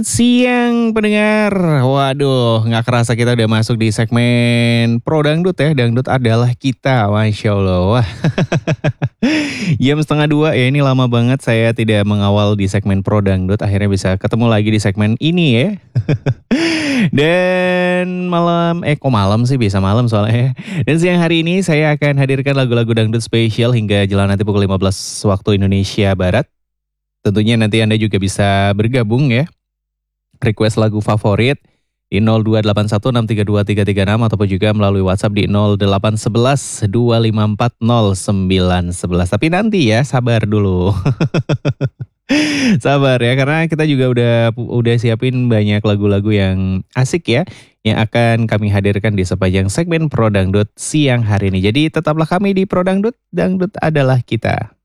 Siang pendengar, waduh nggak kerasa kita udah masuk di segmen Pro Dangdut ya, Dangdut adalah kita, Masya Allah. Wah, jam setengah dua ya, ini lama banget saya tidak mengawal di segmen Pro Dangdut, akhirnya bisa ketemu lagi di segmen ini ya. Dan kok malam sih, bisa malam soalnya ya. Dan siang hari ini saya akan hadirkan lagu-lagu dangdut spesial hingga jelang nanti pukul 15 waktu Indonesia Barat. Tentunya nanti Anda juga bisa bergabung ya, request lagu favorit di 02816323336 ataupun juga melalui WhatsApp di 08112540911. Tapi nanti ya, sabar dulu. Sabar ya, karena kita juga udah siapin banyak lagu-lagu yang asik ya, yang akan kami hadirkan di sepanjang segmen Pro Dangdut siang hari ini. Jadi tetaplah kami di Pro Dangdut, Dangdut adalah kita.